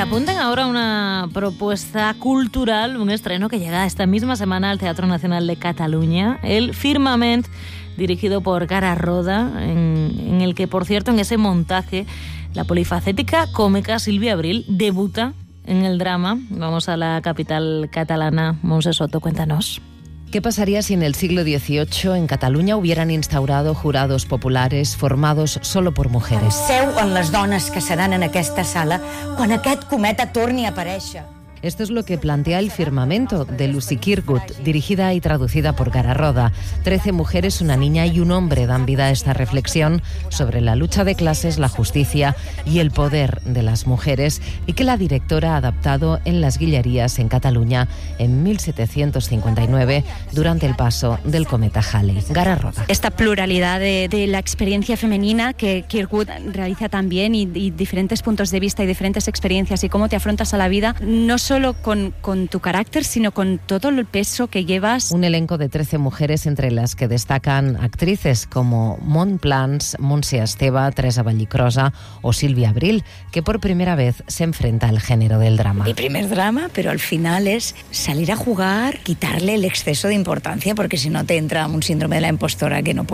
apunten ahora a una propuesta cultural, un estreno que llega esta misma semana al Teatro Nacional de Cataluña, el Firmament, dirigido por Gara Roda, en el que, por cierto, en ese montaje, la polifacética cómica Sílvia Abril debuta en el drama. Vamos a la capital catalana. Montse Soto, cuéntanos. ¿Qué pasaría si en el siglo XVIII en Cataluña hubieran instaurado jurados populares formados solo por mujeres? Penseu en les dones que seran en aquesta sala quan aquest cometa torni a aparèixer. Esto es lo que plantea El Firmamento, de Lucy Kirkwood, dirigida y traducida por Gara Roda. 13 mujeres, una niña y un hombre dan vida a esta reflexión sobre la lucha de clases, la justicia y el poder de las mujeres, y que la directora ha adaptado en Las Guilleries, en Cataluña, en 1759, durante el paso del cometa Halley. Gara Roda. Esta pluralidad de la experiencia femenina que Kirkwood realiza también, y diferentes puntos de vista y diferentes experiencias, y cómo te afrontas a la vida, no solo con tu carácter, sino con todo el peso que llevas. Un elenco de 13 mujeres, entre las que destacan actrices como Mont Plans, Montse Esteve, Teresa Vallicrosa o Sílvia Abril, que por primera vez se enfrenta al género del drama. Mi primer drama, pero al final es salir a jugar, quitarle el exceso de importancia, porque si no te entra un síndrome de la impostora que no puedes.